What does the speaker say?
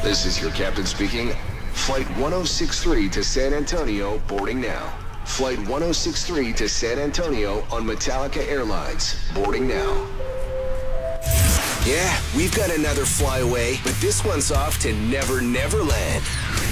This is your captain speaking. Flight 1063 to San Antonio boarding now. Flight 1063 to San Antonio on Metallica Airlines boarding now. Yeah, we've got another flyaway, but this one's off to Never Never Land.